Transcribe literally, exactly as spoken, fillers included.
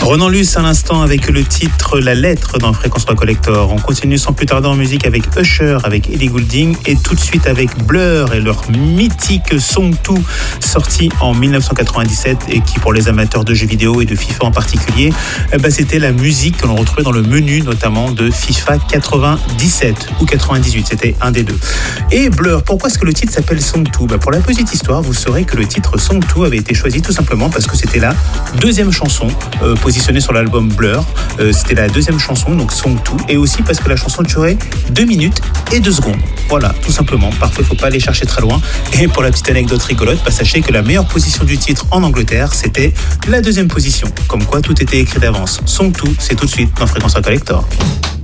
Renan Luce à l'instant avec le titre La Lettre dans Fréquence trois Collector. On continue sans plus tarder en musique avec Usher, avec Ellie Goulding et tout de suite avec Blur et leur mythique Song deux sorti en dix-neuf cent quatre-vingt-dix-sept et qui pour les amateurs de jeux vidéo et de FIFA en particulier, eh ben, c'était la musique que l'on retrouvait dans le menu notamment de FIFA quatre-vingt-dix-sept ou quatre-vingt-dix-huit, c'était un des deux. Et Blur, pourquoi est-ce que le titre s'appelle Song deux? Ben, pour la petite histoire, vous saurez que le titre Song deux avait été choisi tout simplement parce que c'était la deuxième chanson euh, positionnée sur l'album Blur. Euh, c'était la deuxième chanson, donc Song deux, et aussi parce que la chanson durait deux minutes et deux secondes. Voilà, tout simplement. Parfois, il ne faut pas aller chercher très loin. Et pour la petite anecdote rigolote, bah, sachez que la meilleure position du titre en Angleterre, c'était la deuxième position. Comme quoi, tout était écrit d'avance. Song deux, c'est tout de suite dans Fréquence trois Collector.